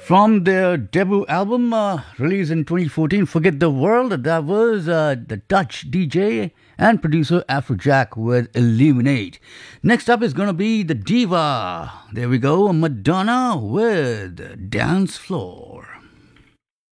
From their debut album released in 2014, Forget the World, that was the Dutch DJ and producer Afrojack with Illuminate. Next up is going to be the diva. There we go, Madonna with Dance Floor.